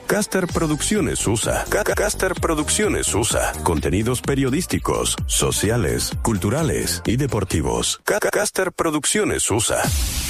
Caster Producciones USA. Caster Producciones USA. Contenidos periodísticos, sociales, culturales y deportivos. Caster Producciones USA.